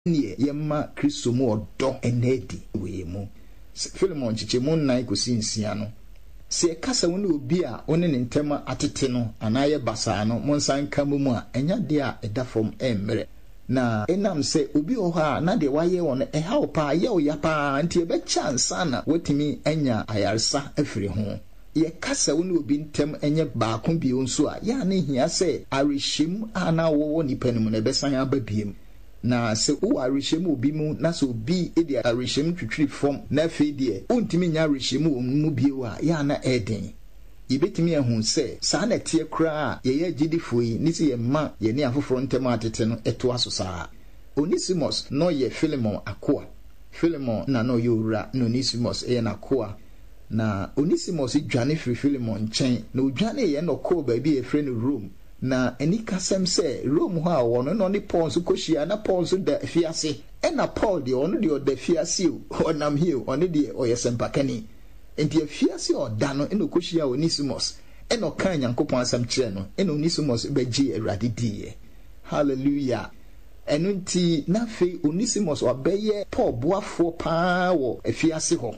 nie yema Kristo mu odo enedi we mu Philemon chichemu nan kosi nsia no se kasa woni obi a one ne ntema atete no anaye basa no monsan kamu mu a enya de a edafom emre na enam se obi o ha na de waye won ha opa ye o ya pa nti e be chansa na wotimi enya ayarsa afiri ho ye kasa woni obi ntem enye baako bi onso a ya na hia se arishim ana wo ni panim na be san ababiem na se wo arishim obi mu na so obi e de arishim twitwi fom na fe de ontimi nya arishim mu bio a ya na eden ibetimi ehun se sa na tie kra ye gidifo yi ni se ye ma ye ni afoforo ntem atete no eto aso saa Onesimus no ye Philemon akoa Philemon na no yura no Onesimus e na akoa na Onesimus dwane firi Philemon nchen na odwane ye no ko ba bi e frɛ no Rome na eni kasem se Rome ho a wono no ne Paul so kohyia na Paul so da fiase e na Paul de ono de oda fiase o onam hie ono de oyesempakani enti afiase oda no eno kohyia Onesimus eno kan Nyankopon asam kire no eno Onesimus beji Awurade die hallelujah eno nti na fe Onesimus obeye Paul boafo paa wo afiase ho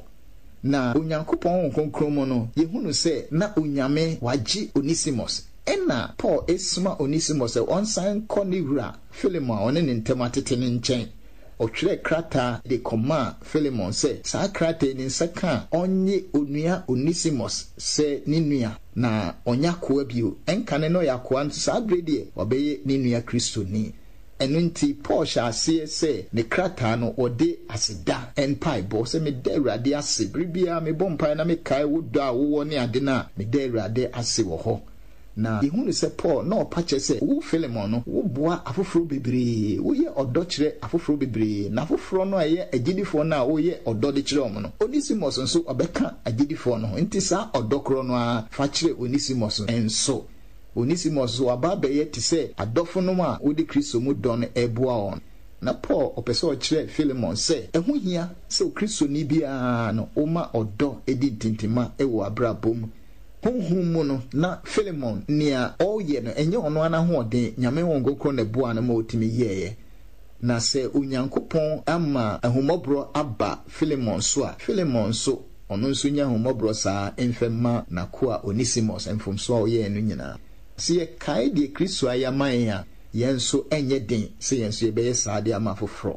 na Onyankopon konkromo no yehunu se na onyame waji Onesimus ena Paul esma Onesimus onsan konivra Philemon one ne ntematete ne nchen otwere krata de koma Philemon se sa krata ni nsaka onye onua Onesimus se ni nua na onya koa bio enka ne no yakoa nso sa grade obeye ni nua Kristo ni enu nti Paul sha se ne krata no ode aseda enpai bo se me da Awurade ase bribia me bompai na me kai wodo a wo ne ade na me da Awurade ase wo ho na yehunu se Paul na opache se wo Philemon no wo boa afoforo bebre wo ye odo kire afoforo bebre na afoforo no aye agidifo na wo ye odo de kire omo no Onesimus nso obeka agidifo no nti sa odo kro no a fa kire Onesimus enso Onesimus so ababa ye ti se adofo no a wo de Kristo mu don eboa on na Paul opese o kire Philemon se ehu hia se Kristo ni bia no o ma odo edi tintima ewo abrabom honhum no na Philemon nia oye no enye ono ana ho den nyame wongokro na bua na ma otimi yeye na se Onyankopon ama ahomobro aba Philemon so a Philemon so ono nso nya ahomobro saa emfema na koa Onesimus emfomso oye no nyina se ye kai de Kristo ayaman a yenso enye den se yenso ebeye saa de ama foforo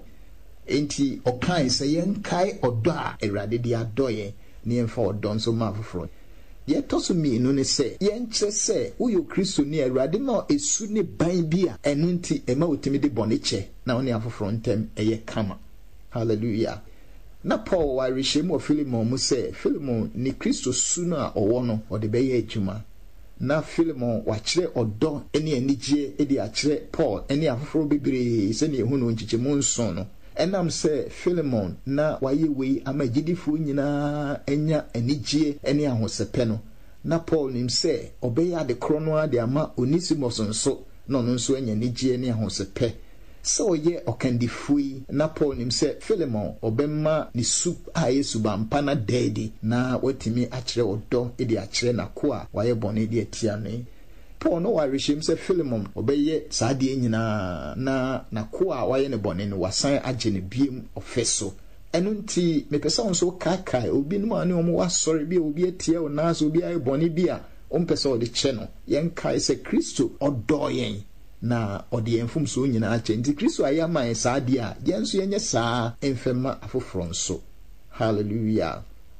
enti okan se yen kai odo a Awurade de adoye ne emfa odo nso ma foforo ye toso mi no ne se ye nche se uyo Kristo ni Awurade na esu ne ban bi a enu nti ema otimi de bone che na one afoforo ntem eye kama hallelujah na Paul wa rishemu Philemon mu se Philemon ni Kristo su no a owo no ode be ye adwuma na Philemon wa kire odo eni anigye edi a kire Paul eni afoforo bebre se ne ehunu nchichemu nson no enam se Philemon na waye wei amagidifo nyina enya anigye ene ahosepe no na Paul nim se obeya de krono ade ama Onesimus nso no nso enya anigye ene ahosepe so ye okandifui na Paul nim se Philemon obemma ni sup a Yesu bampa na dedi na watimi akire odo edi akire na ko a waye bone de atia no Paul no wa rishim se Philemon obeye saade nyina na ko a waye ne bone no wasan age ne biem ofeso enu nti mepesa onso kakai obi no ane omo wasori bi obi atia o na so obi aye bone bi a ompesa o de che no yen kai se Kristo odoyen na ode enfum so nyina ache nti Kristo ayaman saade a yenso yenye saa enfema afoforo nso hallelujah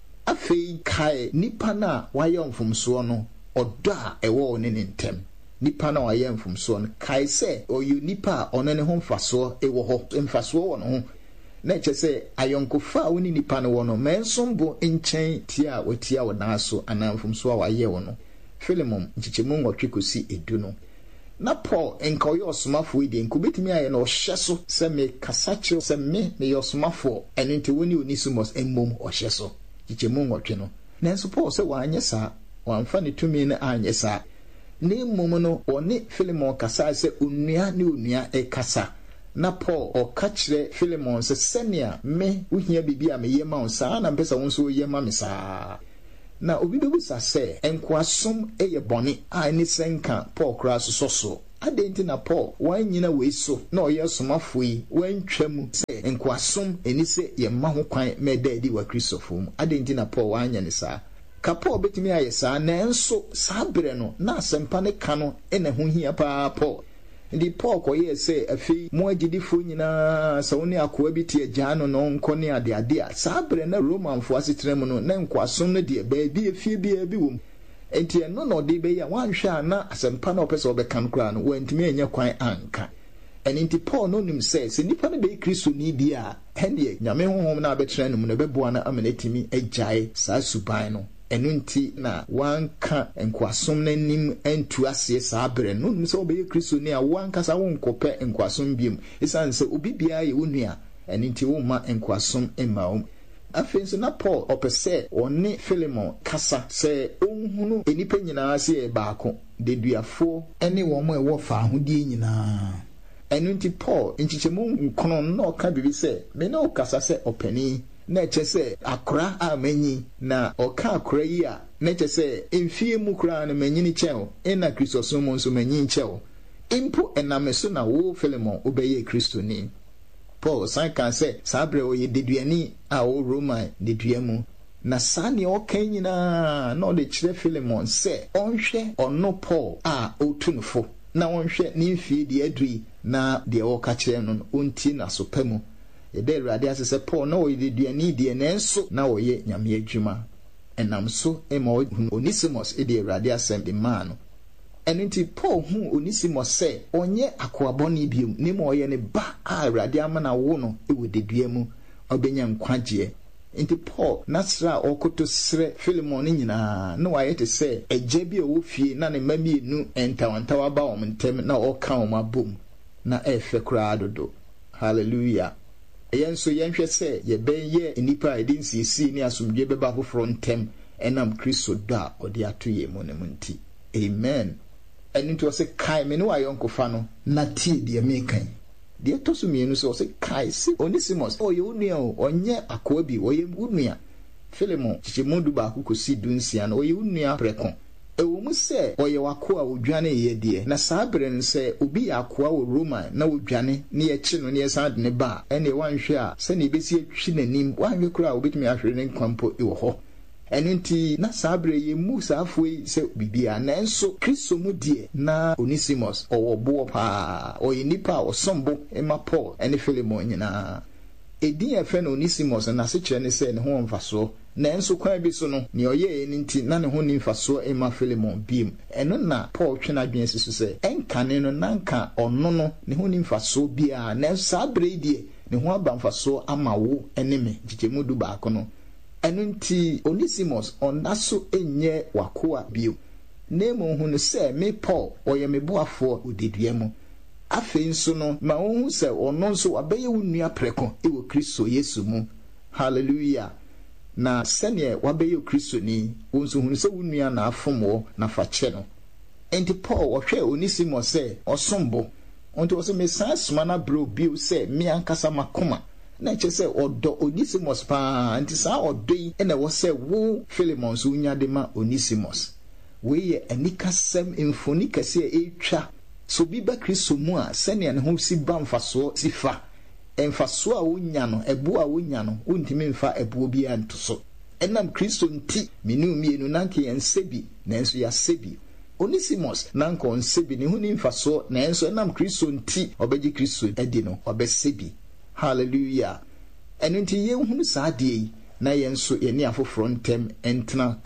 afei kai nipa na waye onfum so no odo a ewo ne ntem nipa na waye mfumso no kai se oyu nipa ono ne ho mfaso ewo ho mfaso wo no ho na eche se ayonkofa woni nipa no wo no mensombo nchen tia watia wonaso ana mfumso a waye wo no Philemon nchichemu ngotwe kosi edu no na Paul enka oyo osomafo ide nkubetimi aye na ohyeso se me kasache se me yosomafo enente woni Onesimus emmom ohyeso nchichemu ngotwe no nanso Paul se wanye sa wamfa ne tumi na anyesa ne mmom no one Philemon kasa se onua ne onua ekasa na Paul okachire Philemon se senia me uhia bibia me yema onsa na mpesa wonso yema me saa na obi bebu sa se enkoasom eye bone a ni senka Paul kra soso adenti na Paul wan nyina we so na oye somafo yi wan twam se nkwasom eni se ye ma ho kwan medadi wa Kristofo mu adenti na Paul wan nya ne saa ka Paul betimi aye saa na enso saa bere no na asempa ne ka no ena ho hia pa Paul ndi Paul ko ye se afi mo agidifo nyina sa woni akoa bi tie gya no no nko ne ade a saa bere na Romanfo asetrem no na nkwasom no de ba bi efie bi wom enti eno no de be ya wanhwa na asempa na opese obekan kra no wantimi anya kwan anka enti Paul no nim se nipa no be Kristo ni bi a hende nyame honhom na abetre no no beboa na amenetimi agyae saa suban no enu nti na wanka nkwasom na nim entu ase saa bere no nim se obeye Kristo ni a wanka sa wonkope nkwasom biem isan se obi bia ye wonua enu nti wo ma nkwasom emaom afenso na Paul opese oni Philemon kasa se onhunu enipa nyina se baako deduafo ene wo mo ewo fa ahodie nyina enu nti Paul nchichemu nkono na oka bibi se me na okasa se opani na eche se akora amanyi na oka akora yi a na eche se emfie mu kura na manyini cheo ena Kristosom nso manyi cheo impo enameso na wo Philemon obeye Kristo ni Paul san kan se sabre oye deduani a o Roman deduamu na sani o kanyina na o de kire Philemon se onhwe ono Paul a otunfo na onhwe ni mfie de adui na de o ka kire no onti na sopamu ede Awurade asese Paul na oye deduani de nenso na oye nyame adwuma enam so ema Onesimus ede Awurade asem de man no enti Paul hu Onesimus se onye akoaboni biom ne mo oye ne ba a Awurade amana wo no ewededua mu obenya nkwagye enti Paul nasra okoto sre Philemon nyina na waye te se eje bi o fie na ne mamienu entawantawa ba om ntem na oka om abom na efe kura dodo hallelujah yenso yenhwe se ye benye enipa edinsi ni asomdwe beba foforo ntem enam Kristo da ode atoye mo ne munti amen eni to se kai me no ayonkofa no na tie de mekan de to so mienu so se kai si Onesimus o ye unua o onye akoa bi o ye unua Philemon chichemundu ba kokosi dunsia no o ye unua preko ewo mu se o ye wakoa odwane ye de na saabere nse obi akoa wo Roman na odwane ne ye chi no ne ye sad ne ba ene wanhwe a se ne besi atwi nanim wanhwe kura obetumi ahwere ne nkwampo ewo ho enunti na sabre ye musa afoi se bibia na enso Kristo mu die na Onesimus owobo pa oyinipa osombo ema Paul ene Philemon nyina edin efe na Onesimus na se kire ne se ne ho mfaso na enso kwa bi so no ne oye enunti na ne ho ni mfaso ema Philemon biem eno na Paul twena adwen sisu se enkane no nanka ono no ne ho ni mfaso bia na sabre die ne ho aba mfaso ama wo eneme jijemu du ba kono enunti Onesimus onaso enye wakoa bio nemo hunu se me Paul oye meboafo odeduamu afe nso no ma ohun se ono nso wabeye wunua preko ewo Kristo Yesu mu hallelujah na sene wabeye Kristo ni onso hunu se wunua na afomo na fache no enti Paul ohwe Onesimus se osombo onto so me sansuma na bro bio se me ankasa makoma na chese odo Onesimus pa anti sa odoi ena wo se wo Philemon so nya de ma Onesimus we ye anika sem infoni kase etwa so bi ba Kristo mu a sene ne ho si ba mfaso sifa emfaso a wonya no ebo a wonya no wontimi mfa ebo bi anto so enam Kristo nti menu mienu nanke yensebi nanso ya sebi Onesimus nanko nsebi ne ho ni mfaso nanso enam Kristo nti obeji Kristo edi no obesebi hallelujah enunti ye hunu saade na yenso ye ni afoforo ntem entna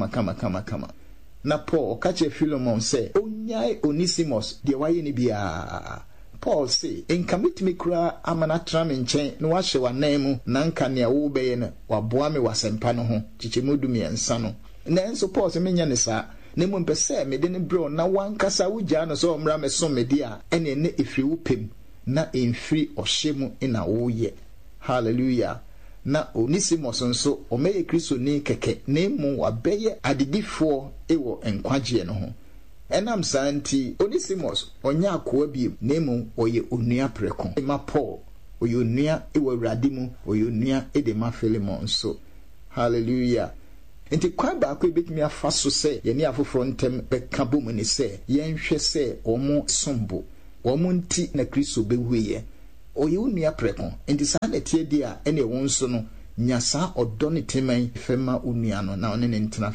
kama na Paul kache Philemon se onyai Onesimus de waye ni bia Paul se enkamitimi kura amana trame nchen no wahye wanemu na nka ne wo beye no waboa me wasempa no ho chichemudu miensa no na enso Paul se menya ne sa ne mo mpese me de ne bro na wankasa wugya no so omra me so me dia ene ne efiri wupem na enfiri ohyemu ina woye hallelujah na Onesimus nso omeye Kristo ni keke na mu wabeye adidifo ewo enkwagye no ho enam santi Onesimus onya akoa bi na mu oye onua preko ema Paul oye onua ewo Awurade mu oye onua ede ma Philemon so hallelujah Enti kwan ba ko ebetimi afa so se ye ne afoforo ntem beka bom ne se yenhwe se omo sombo omo nti na Kristo bewuye oye unua preko enti sa na tie dia ene wo nso no nyasa odo ne teman fema unua no na one ne ntena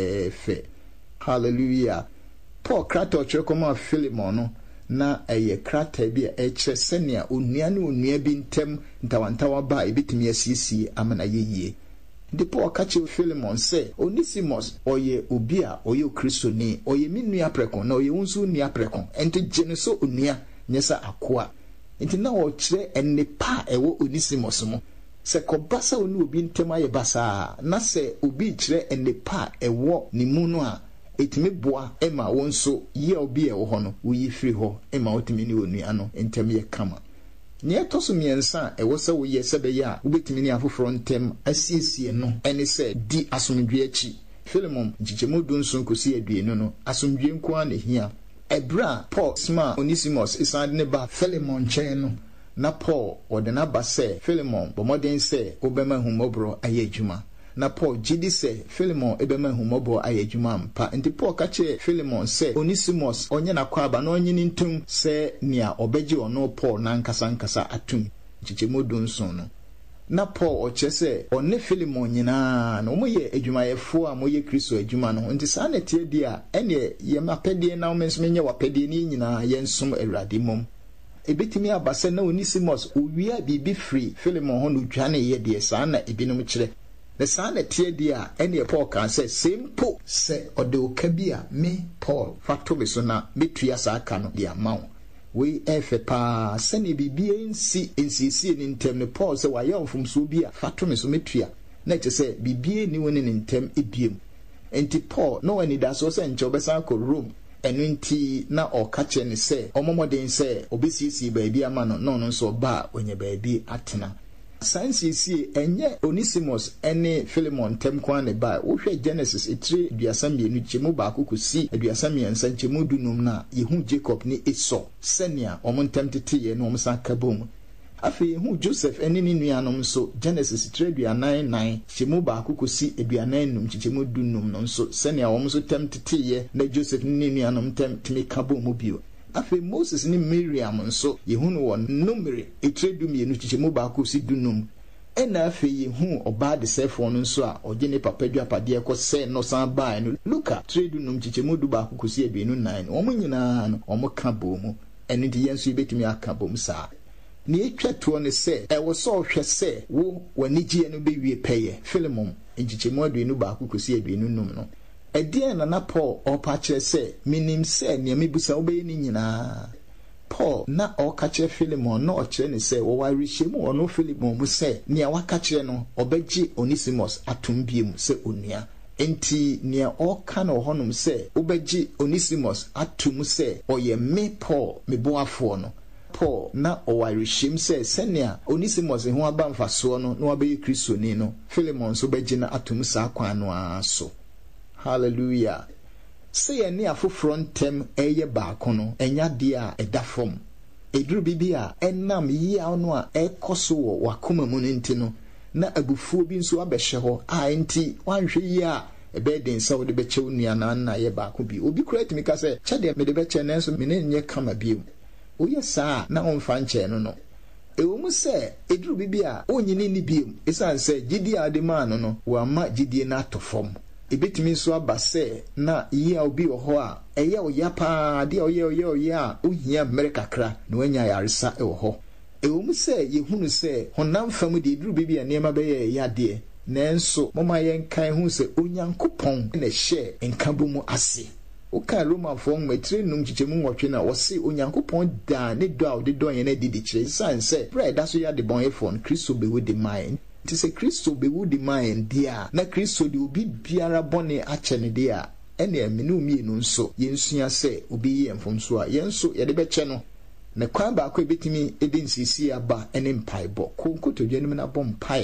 fe. Hallelujah. Paul krato chekoma Philemon no na eye krata bi a ekire senia onua ne onua bi ntem ntawantawa ba ebitimi asisi amana yeye. Ndi Paul kache Philemon se Onesimus oye obi a oye Kristo ni oye minua preko na oye unsu nua preko enti gene so onua nyesa akoa enti na o kire ennepa ewo Onesimus mo se kobasa onu obi ntem aye basa na se obi kire ennepa ewo ni mu no a etimi boa ema wonso ye obi e wo ho no wo yi firi ho ema otimi ni onua no ntem ye kama ne toso miensa ewo se wo ye sebe ya wo betimi ni afoforo ntem asiesie no ene se di asomdwe achi Philemon nchichemu dunso kosi aduenu no asomdwe nko a ne hia ebra Paul sma Onesimus isande ne ba Philemon chen no na Paul odena ba se Philemon bomoden se obema humobro aye adwuma na Paul jidi se Philemon ebema humobo aye adwuma mpa nti Paul kache Philemon se Onesimus onye na kwaba na onye ntum se nia obeji ono Paul na nkasa atum nchichemu dunso no na Paul ochese onne Philemon nyina na omoye adwumayefo a moye Kristo adwuma no nti sa na tie dia ene ye mapedie na omenso menye wapedie ni nyina yensom awurade mom ebetimi abase na Onesimus owia bibi free Philemon ho no dwane ye de sa na ebinom kire na sa na tie dia ene Paul kan se simple se ode okabia me Paul fato so na metua sa aka no dia mawo we efepa sene bibie nsi ni ntem ne Paul se wa yomfum so bi a fato so metua na che se bibie ni woni ni ntem ebiem enti Paul no wani da so se nche obesa ko Rome enu nti na okache ne se omomoden se obesisi baabi ama no nso ba onye baabi atena sansisi enye Onesimus ene Philemon tem kwa ne ba wo hwe Genesis etire duasam yenu chemu ba kokosi duasam yensa chemu dunum na yehu Jacob ni Esau senia omontem tete no omsa kabom afi yehu Joseph ene ni nuanom so Genesis etire duanan chemu ba kokosi duanan num chemu dunum no so senia omso tem tete na Joseph ni nuanom tem timi kabom bio afi Moses ni Miriam nso yehunu won numere etredum yenu chichemu ba ko si dunum ena afi yehu oba de sefo no nso a oje ne papa dwapade ko se no san ba no Luka tredunum chichemu du ba ko si aduenu 9 omo nyina no omo ka bomu eni de yenso ibetimi aka bomu sa ne etwato ne se ewo so hwe se wo wanigye no be wie peye Philemon chichemu aduenu ba ko si aduenu num no edie na Paul opache se minim se ne mebusa obe ni nyina Paul na okache Philemon na oche ne se wo warihemu ono Philemon mu se ne wakache no obeji Onesimus atumbiem se onua enti ne oka na ohonum se obeji Onesimus atum se oye me Paul meboafo no Paul na owarihim se nea Onesimus ho abamfa so no na wabeyi Kristo ni no Philemon so beji na atum sa kwan no aso. Hallelujah. Say ni afoforo ntem eye baako no enya de a eda fom eduru bibi a enam yi a no a ekoso wo wakoma mu nti no na abufuo bi nso abehye ho a enti wanhwe yi a ebeden sa wo de beche unua na ye baako bi obi kura timi ka se chede me de beche nenso me ne nye kama bi o yesa na onfa nche no ewo mu se eduru bibi a onyini ni bi esan se gidi ade man no wa ma gidi na atofom ebetimi so abase na yi a obi ho a eye oyapa de oye a ohia America kra na wanya yaresa e ho ewo mu se yehunu se honam fam de duru bibi a nema be ye yade nenso moma yenkan hu se onyankopon na hye enkabomu ase uka Roma fo metire num chichemu nwotwe na wo se onyankopon da ne do a de do yen na didi kire san se bread aso ya de bon efon Kristo be with the mind ti se Kristo be with the mind dia na Kristo de obi biara bone ache ne dia ene emenu mienu nso yensua se obi ye mfomso a yenso ye de beche no na kwan ba akwa betimi edin sisi aba ene mpaibo konkoto dwanum na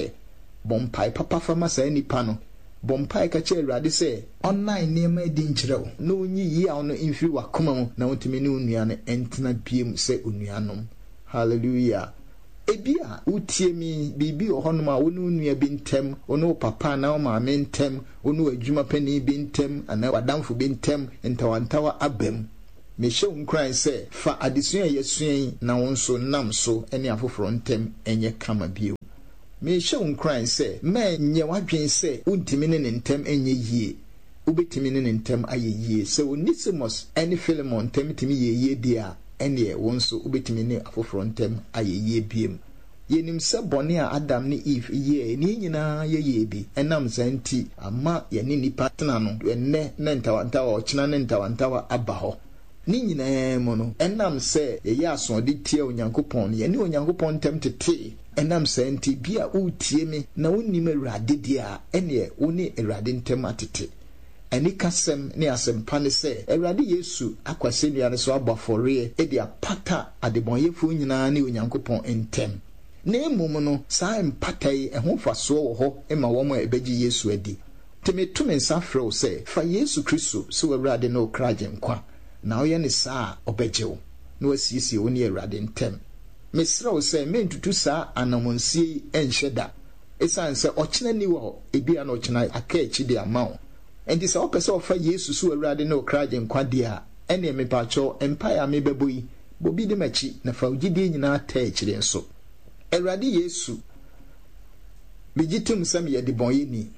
bompai papa fama sa nipa no bompai ka che Awurade se online nema edin kirew na onyi yi a no infiri wakoma mu na wontimi ne onua ne entena biem se onuanom. Hallelujah. ebia utie mi bibi ohonoma wonu nua bi ntem onu papa na o maame ntem onu adwuma pani bi ntem ana wadamfo bi ntem ntawantawa abem me hye unkran se fa adesua yesua na wonso nam so ene afoforo ntem enye kama bio me hye unkran se me nye wadwen se untimi ne ntem enye yie ubetimi ne ntem aye yie se Onesimus ene Philemon ntem timi yie dia ene wonso ubetimi ne afoforo ntem aye yie biem yenim se bone a Adam ne Eve ye ni nyina ye bi enam zanti ama ye ni nipa tena no enne ne ntawantawa ochina ne ntawantawa aba ho ni nyina mo no enam se ye asode tie Onyankopɔn ye ni Onyankopɔn ntem tete enam zanti bia utie me na wonim Awurade dia ene woni Awurade ntem atete eni kasem ne asempa ne se Awurade Yesu akwase nuare so abafore e dia pata adebonyefo nyina ne Onyankopɔn ntem na emum no saa empatai ehun faso wo ho ema wo mo ebeji Yesu adi temetume nsa frɛw sɛ fa Yesu Kristo so Awurade no kraje nkwa na oye ne saa obegyew na wasiesie wo ne Awurade ntem mesrɛw sɛ mentutu saa anamonsie enhyeda esan sɛ ɔkyena ni wo ebia na ɔkyena aka echi de amawo enti sɛ opɛ sɛ ofa Yesu so Awurade no kraje nkwa de a ene mepacho empire mebeboyi bobi de machi na fa ugidi nyina ta ekyire nso Awurade Yesu bijitum sam ye de bonye ni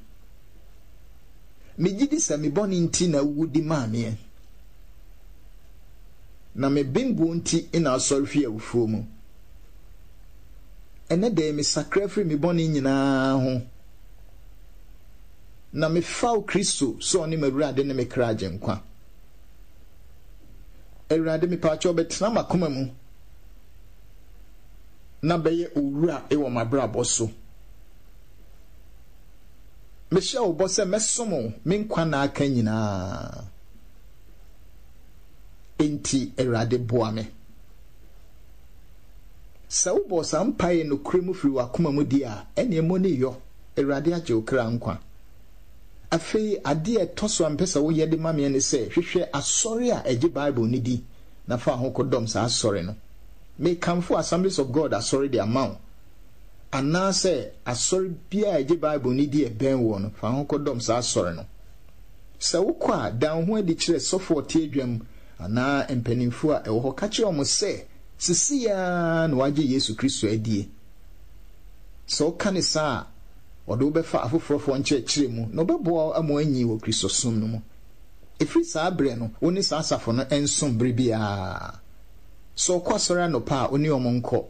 mejidi sam boni nti na wudi maame na me bimbu nti ina asorhwe awufuo mu ene de me sacrifice me boni nyina ho na me faw Kristo so oni Awurade ne me kraje nkwa Awurade me paacho betena makoma mu na beye owura ewo mabrabo so me hye wo bose mesomo me nkwa na aka nyina enti Awurade boa me sa wo bosa mpae no kremu firi wakoma mu dia ene mo ne yo Awurade agye okra nkwa afei ade etoso ampesa wo yede mame ne se hwehwe asori a ege Bible ni di na fa ho kodom sa asori no me kamfo Assemblies of God asori the amount ana se asori bia ege Bible ni di eben wo no fa ho kodom sa asori no se wo kwa dan ho adi kire sofo tie dwam ana empanimfo a ewo ho ka kire omo se sisi ya na waje Yesu Kristo adie so kanisa odo be fa afofrofo nche kire mu no bebo amo anyi wo Kristo som no mu efri saa bre no woni saa asafo no ensom bre bia so kwasora no pa oni omonko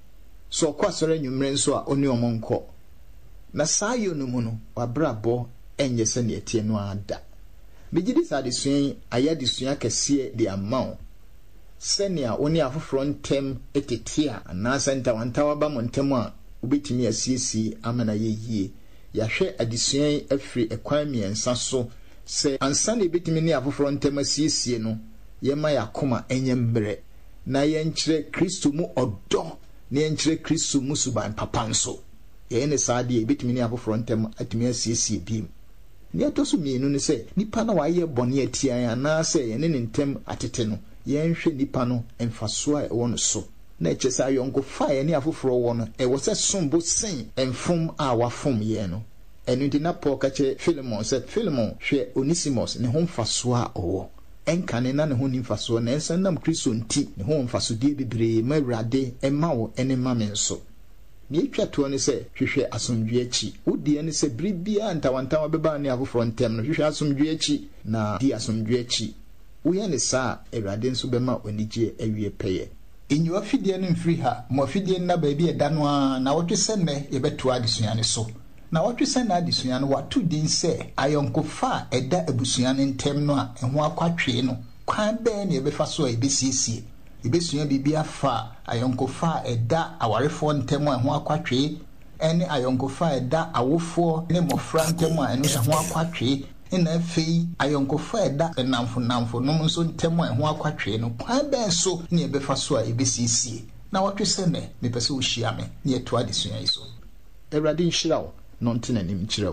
so kwasora nwumre nso a oni omonko na saa yo no mu no wabrabo enye se ne etie no ada megidi saa de suen aya de suen akese de amao senia oni afoforo ntem etetia na senta wantawa ba mo ntem a ubetimi asiesi amana yeyie yahwe adesuen afri ekwan miensa so se ansa na ebetimi ne afoforo ntem asiesie no yema yakoma enyembre na yenkyere Kristo mu odo na yenkyere Kristo mu suban papa nso ye ne saade ebetimi ne afoforo ntem atimi asiesie biem ne atoso mienu ne se nipa na waye bone atia na se ye ne ntem atete no yenhwe nipa no emfaso a ewo no so na echesa yonko fa ye ne afoforo wo no ewo se sombo sen emfom a wafom ye no enu ndi na Paul ka che Philemon se Philemon hwe Onesimus ne ho mfaso a owo enkane na ne ho ni mfaso na ensanam Kristo nti ne ho mfaso die bebre ma Awurade ema wo ene ma me nso ne etwa to ne se hwehwe asomdwe achi wodi ne se bribia ntawantawa beba ne afoforo ntem no hwehwe asomdwe achi na di asomdwe achi wo ne saa Awurade nso bema onigye awie peye enyi afidie no mfiri ha mo afidie na ba bi eda no a na wotwe ne yebeto adesua ne so na wotwe na adesua no watu din se ayonkofa eda abusua ne ntem no a eho akwatwe no kwan be ne yebefa so a ebesiesie ebesua bibia fa ayonkofa eda awarefo ntem a eho akwatwe ene ayonkofa eda awofo ne mofra ntem a eno eho akwatwe ina fei ayonkofa eda namfo no nso ntem a eho akwatwe no kwan be so ne yebefa so a ebesiesie na wotwe ne mepese wo hia me ne eto adesua iso Awurade nhyira wo no ntena nim kyerɛ wo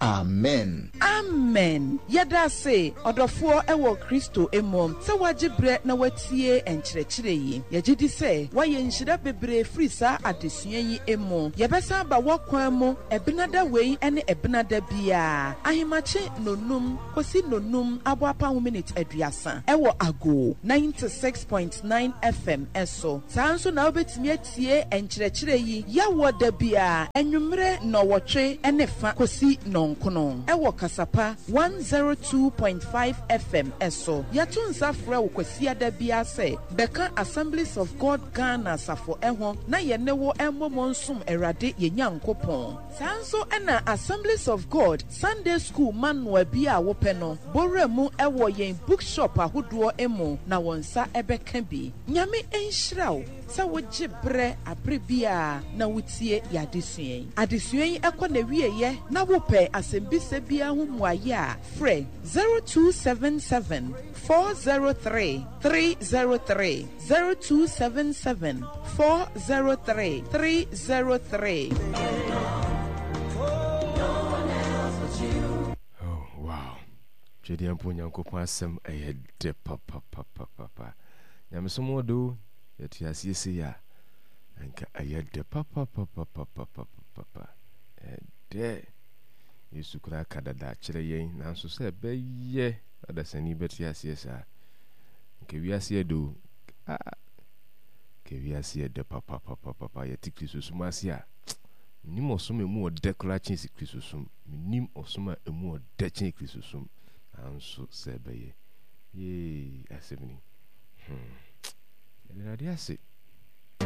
amen. Amen. Yada say odofo ewo Kristo emom se wagibre na watie enkyerɛkyerɛ yi. Yagidi say waye nhyira bebre firi saa adesua yi emo. Yebesa ba wakwan mu ebinada wei ene ebinada bia. Ahimache nonum kosi nonum aboapa ho minute aduasa. Ewo ago 96.9 FM eso. Saa nso na obetimi atie enkyerɛkyerɛ yi yawo da bia enwumre no wotwe ene fa kosi nonkono. Ewo kasapa 102.5 FM eso. Yatunza fra wo kwasi ada bia se beka Assemblies of God Ghana safo eho na yenewo emmomo nsum erade yenyankopon. Sanso ena Assemblies of God Sunday School manwa bia wo pe no boremu ewo yen bookshop ahodo emo na wonsa ebeka bi. Nyame enhyiraw sa wo gibre abrebia na wutie yadesuen. Adesuen ekọ na wieye na wo pe asembise bia hu muaye a frɛ 0277 403 303 0277 403 303. Oh wow. Jedi ampo nyankopon asem ayede papa. Nyamesomo do yeti asiese ya anka ayede papa. De Yesu kura kadada kyerɛ yɛn nanso sɛ bɛyɛ adasani bɛte aseɛ saa nke wiase do ke wiase de papa yɛte Kristo sum ase a nim ɔsom emu ɔdɛ kora kyen si Kristo sum nim ɔsom a emu ɔdɛ kyen Kristo sum nanso sɛ bɛyɛ asɛmni ɛde ase